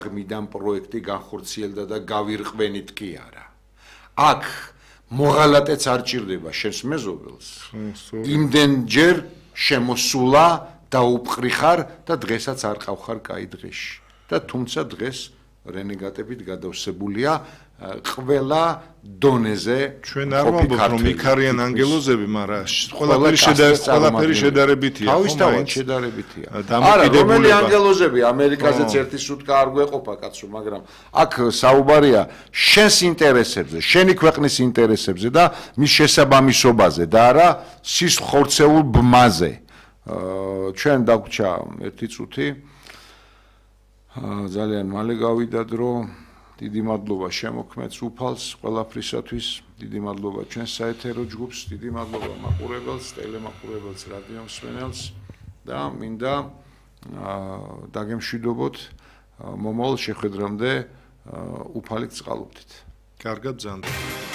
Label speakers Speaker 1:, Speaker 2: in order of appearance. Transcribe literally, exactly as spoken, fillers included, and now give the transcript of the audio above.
Speaker 1: მიდან პროექტი განხორციელდა და გავირყვენით კი არა. აქ მოღალატეც არ ჭირდება შენს მეზობელს. იმდენჯერ შემოსულა და უპყრიხარ და დღესაც არ ყავხარ კაი დღეში. და თუმცა დღეს რენეგატებით გადავსებულია ყველა დონეზე.
Speaker 2: ჩვენ არ ვამბობთ რომ იქ არიან ანგელოზები, მაგრამ ყველაფერი შედარებითია.
Speaker 1: თავისთავად შედარებითია. არა, რომელი ანგელოზები ამერიკაზეც ერთი სუტკა არ გვეყოფა კაცო, მაგრამ აქ საუბარია შენს ინტერესებზე, შენი ქვეყნის ინტერესებზე და მის შესაბამისობაზე და არა სის ხორცეულ ბმაზე. ჩვენ დაგვრჩა ერთი წუთი. ძალიან მალე გავიდა დრო. დიდი მადლობა შემოქმედს უფალს ყველაფრისათვის, დიდი მადლობა ჩვენ საეთერო ჯგუფს, დიდი მადლობა მაყურებელს, ტელემაყურებელს, რადიო მსმენელს და მინდა დაგემშვიდობოთ მომავალ შეხვედრამდე უფალით წყალობდით.
Speaker 2: კარგად ბრძანდებით.